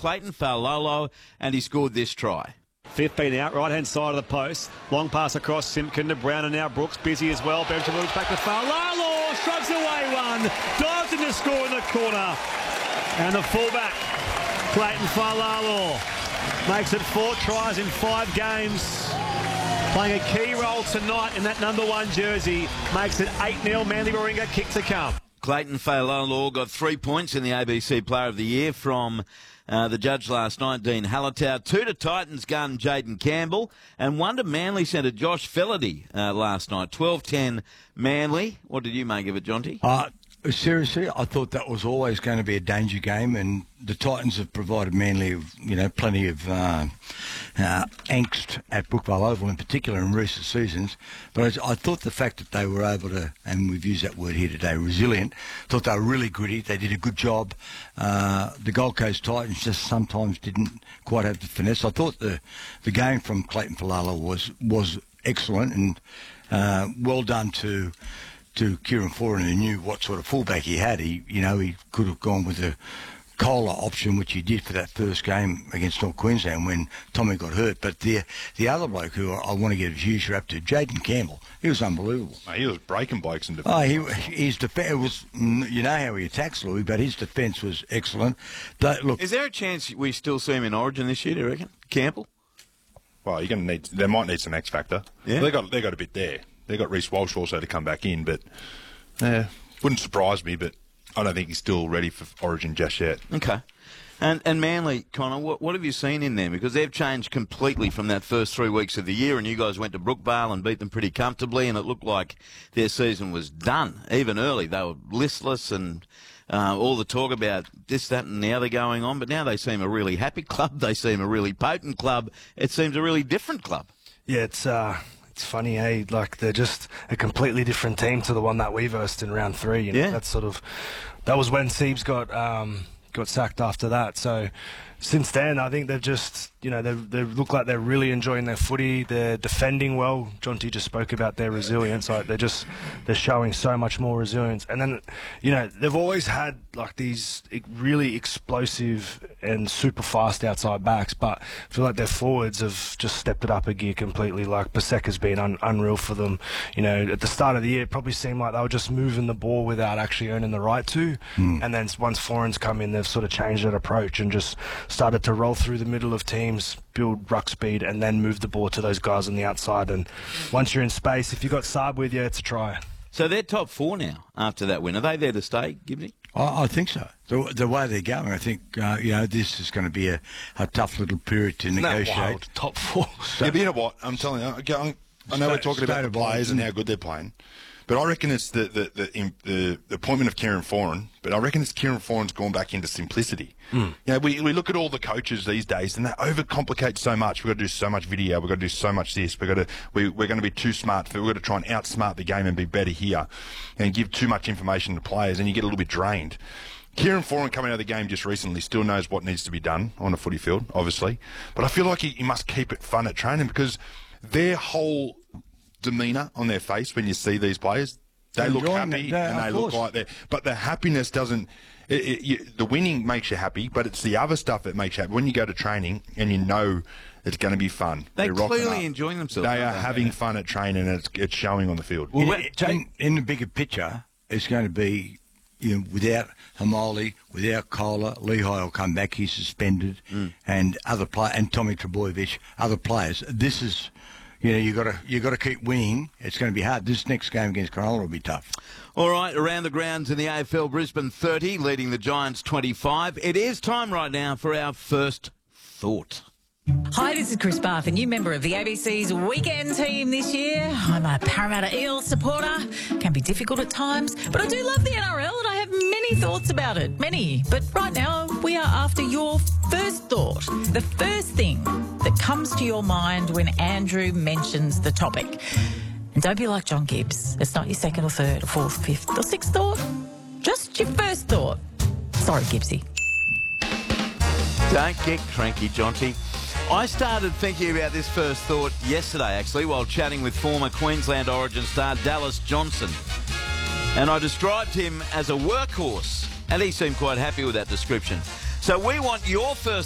Clayton Failalo, and he scored this try. 15 out, right-hand side of the post. Long pass across Simpkin to Brown, and now Brooks busy as well. Benjamin looks back to Failalo, shrugs away one, dives in to score in the corner. And the fullback, Clayton Failalo, makes it 4 tries in 5 games. Playing a key role tonight in that number 1 jersey. Makes it 8-0. Manly Warringah kicks to come. Clayton Failalo got 3 points in the ABC Player of the Year from the judge last night, Dean Hallertau. 2 to Titans gun Jaden Campbell, and 1 to Manly centre Josh Felaherty last night. 12-10 Manly. What did you make of it, Jonty? Seriously, I thought that was always going to be a danger game, and the Titans have provided Manly, plenty of angst at Brookvale Oval in particular in recent seasons. But I thought the fact that they were able to, and we've used that word here today, resilient, thought they were really gritty. They did a good job. The Gold Coast Titans just sometimes didn't quite have the finesse. I thought the game from Clayton Failalo was excellent, and well done to Kieran Foran, who knew what sort of fullback he had. He could have gone with the Kohler option, which he did for that first game against North Queensland when Tommy got hurt. But the other bloke who I want to get a huge rap to, Jaden Campbell, he was unbelievable. He was breaking blokes in defence. His defence was, you know how he attacks Louis, but his defence was excellent. Look, is there a chance we still see him in Origin this year, do you reckon, Campbell? Well, they might need some X factor. Yeah. They got a bit there. They got Reece Walsh also to come back in, but wouldn't surprise me. But I don't think he's still ready for Origin just yet. Okay. And Manly, Connor, what have you seen in them? Because they've changed completely from that first 3 weeks of the year, and you guys went to Brookvale and beat them pretty comfortably, and it looked like their season was done. Even early, they were listless and all the talk about this, that and the other going on, but now they seem a really happy club. They seem a really potent club. It seems a really different club. Yeah, it's funny, hey? Like, they're just a completely different team to the one that we versed in round 3. Yeah. That was when Siebes got sacked after that. So since then, I think they've just, they look like they're really enjoying their footy. They're defending well. Jonty just spoke about their resilience. Like, they're showing so much more resilience. And then, they've always had like these really explosive and super fast outside backs, but I feel like their forwards have just stepped it up a gear completely. Like, Paseka's been unreal for them. At the start of the year, it probably seemed like they were just moving the ball without actually earning the right to. And then once Foreign's come in, they've sort of changed that approach and just started to roll through the middle of teams, build ruck speed, and then move the ball to those guys on the outside. And once you're in space, if you've got Saab with you, it's a try. So they're top 4 now after that win. Are they there to stay, Gibbsy? I think so. The way they're going, I think, this is going to be a tough little period to negotiate. Wild. Top 4. Yeah, but you know what? I'm telling you, I know we're talking about the players and how good they're playing, but I reckon it's the appointment of Kieran Foran, but I reckon it's Kieran Foran's gone back into simplicity. We look at all the coaches these days and they overcomplicate so much. We've got to do so much video. We've got to do so much this. We're going to be too smart. We've got to try and outsmart the game and be better here and give too much information to players, and you get a little bit drained. Kieran Foran coming out of the game just recently still knows what needs to be done on a footy field, obviously. But I feel like he must keep it fun at training, because their whole demeanour on their face when you see these players, they look happy and they look like they're... But the happiness doesn't... the winning makes you happy, but it's the other stuff that makes you happy. When you go to training and you know it's going to be fun. They're clearly enjoying themselves. They are having fun at training, and it's showing on the field. Well, in the bigger picture, it's going to be... without Hamoli, without Kohler, Lehigh will come back. He's suspended, and other and Tommy Trbojevic, other players. This is, you got to keep winning. It's going to be hard. This next game against Cronulla will be tough. All right, around the grounds in the AFL, Brisbane 30, leading the Giants 25. It is time right now for our first thought. Hi, this is Chris Barth, a new member of the ABC's weekend team this year. I'm a Parramatta Eels supporter. Can be difficult at times, but I do love the NRL and I have many thoughts about it. Many. But right now, we are after your first thought. The first thing that comes to your mind when Andrew mentions the topic. And don't be like John Gibbs. It's not your second or third or fourth, fifth or sixth thought. Just your first thought. Sorry, Gibbsy. Don't get cranky, Jonty. I started thinking about this first thought yesterday, actually, while chatting with former Queensland Origin star Dallas Johnson. And I described him as a workhorse, and he seemed quite happy with that description. So we want your first